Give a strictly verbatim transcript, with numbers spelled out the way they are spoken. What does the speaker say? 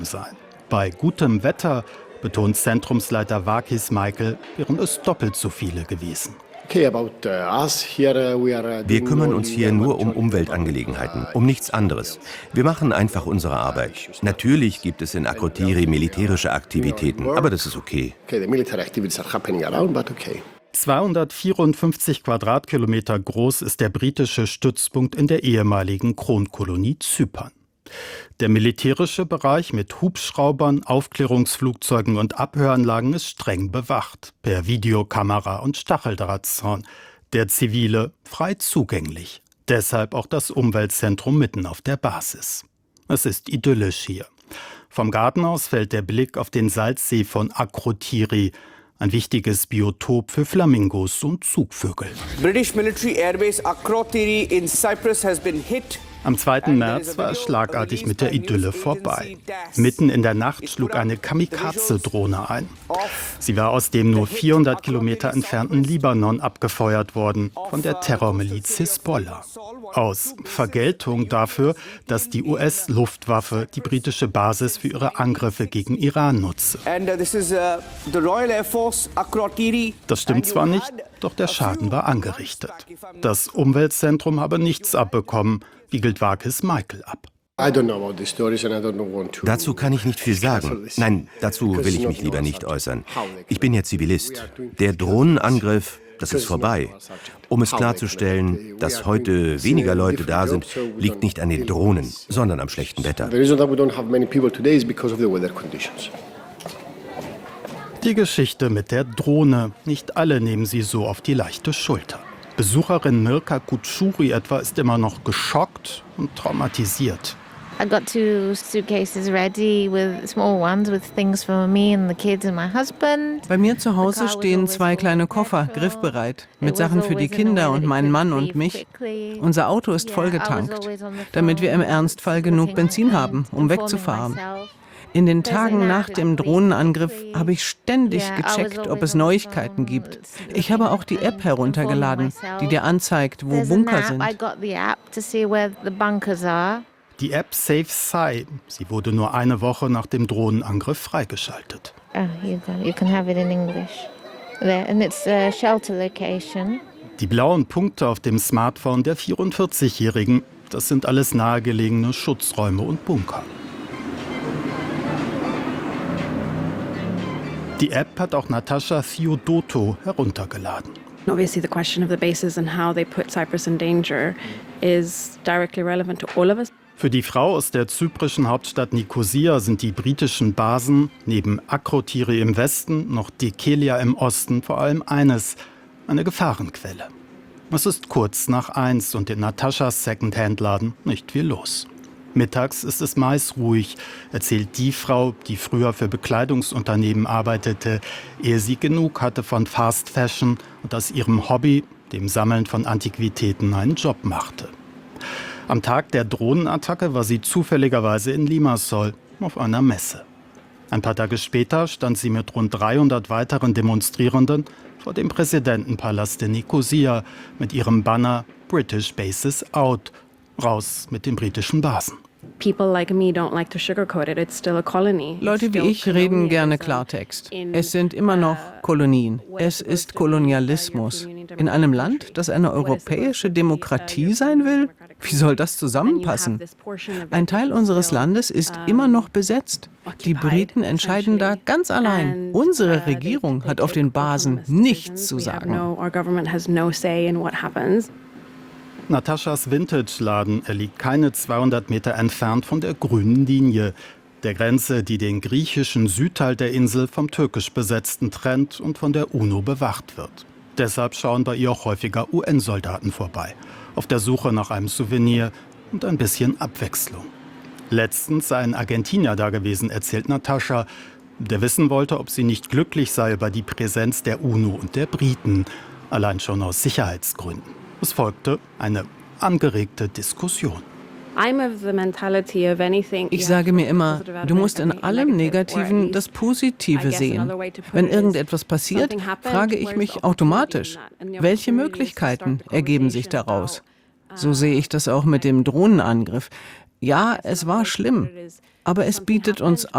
sein. Bei gutem Wetter, betont Zentrumsleiter Vakis Michael, wären es doppelt so viele gewesen. Wir kümmern uns hier nur um Umweltangelegenheiten, um nichts anderes. Wir machen einfach unsere Arbeit. Natürlich gibt es in Akrotiri militärische Aktivitäten, aber das ist okay. zweihundertvierundfünfzig Quadratkilometer groß ist der britische Stützpunkt in der ehemaligen Kronkolonie Zypern. Der militärische Bereich mit Hubschraubern, Aufklärungsflugzeugen und Abhöranlagen ist streng bewacht, per Videokamera und Stacheldrahtzaun. Der zivile frei zugänglich. Deshalb auch das Umweltzentrum mitten auf der Basis. Es ist idyllisch hier. Vom Garten aus fällt der Blick auf den Salzsee von Akrotiri, ein wichtiges Biotop für Flamingos und Zugvögel. British military airbase Akrotiri in Cyprus has been hit. Am zweiten März war es schlagartig mit der Idylle vorbei. Mitten in der Nacht schlug eine Kamikaze-Drohne ein. Sie war aus dem nur vierhundert Kilometer entfernten Libanon abgefeuert worden, von der Terrormiliz Hisbollah. Aus Vergeltung dafür, dass die U S-Luftwaffe die britische Basis für ihre Angriffe gegen Iran nutze. Das stimmt zwar nicht, doch der Schaden war angerichtet. Das Umweltzentrum habe nichts abbekommen, wiegelt Vakis Michael ab. Dazu kann ich nicht viel sagen. Nein, dazu will ich mich lieber nicht äußern. Ich bin ja Zivilist. Der Drohnenangriff, das ist vorbei. Um es klarzustellen, dass heute weniger Leute da sind, liegt nicht an den Drohnen, sondern am schlechten Wetter. Die Geschichte mit der Drohne. Nicht alle nehmen sie so auf die leichte Schulter. Besucherin Mirka Kutschuri etwa ist immer noch geschockt und traumatisiert. I got two suitcases ready with small ones with things for me and the kids and my husband. Bei mir zu Hause stehen zwei kleine Koffer, griffbereit, mit Sachen für die Kinder und meinen Mann und mich. Unser Auto ist vollgetankt, damit wir im Ernstfall genug Benzin haben, um wegzufahren. In den Tagen nach dem Drohnenangriff habe ich ständig gecheckt, ob es Neuigkeiten gibt. Ich habe auch die App heruntergeladen, die dir anzeigt, wo Bunker sind. Die App Safe Sai, sie wurde nur eine Woche nach dem Drohnenangriff freigeschaltet. Die blauen Punkte auf dem Smartphone der vierundvierzigjährigen, das sind alles nahegelegene Schutzräume und Bunker. Die App hat auch Natascha Theodotou heruntergeladen. Obviously, the question of the bases and how they put Cyprus in danger is directly relevant to all of us. Für die Frau aus der zyprischen Hauptstadt Nikosia sind die britischen Basen neben Akrotiri im Westen, noch Dekelia im Osten vor allem eines, eine Gefahrenquelle. Es ist kurz nach eins und in Nataschas Secondhand-Laden nicht viel los. Mittags ist es meist ruhig, erzählt die Frau, die früher für Bekleidungsunternehmen arbeitete, ehe sie genug hatte von Fast Fashion und aus ihrem Hobby, dem Sammeln von Antiquitäten, einen Job machte. Am Tag der Drohnenattacke war sie zufälligerweise in Limassol auf einer Messe. Ein paar Tage später stand sie mit rund dreihundert weiteren Demonstrierenden vor dem Präsidentenpalast in Nikosia mit ihrem Banner British Bases Out. Raus mit den britischen Basen. Leute wie ich reden gerne Klartext. Es sind immer noch Kolonien. Es ist Kolonialismus. In einem Land, das eine europäische Demokratie sein will? Wie soll das zusammenpassen? Ein Teil unseres Landes ist immer noch besetzt. Die Briten entscheiden da ganz allein. Unsere Regierung hat auf den Basen nichts zu sagen. Nataschas Vintage-Laden, er liegt keine zweihundert Meter entfernt von der grünen Linie, der Grenze, die den griechischen Südteil der Insel vom türkisch besetzten trennt und von der UNO bewacht wird. Deshalb schauen bei ihr auch häufiger U N-Soldaten vorbei, auf der Suche nach einem Souvenir und ein bisschen Abwechslung. Letztens sei ein Argentinier da gewesen, erzählt Natascha, der wissen wollte, ob sie nicht glücklich sei über die Präsenz der UNO und der Briten, allein schon aus Sicherheitsgründen. Es folgte eine angeregte Diskussion. Ich sage mir immer, du musst in allem Negativen das Positive sehen. Wenn irgendetwas passiert, frage ich mich automatisch, welche Möglichkeiten ergeben sich daraus? So sehe ich das auch mit dem Drohnenangriff. Ja, es war schlimm, aber es bietet uns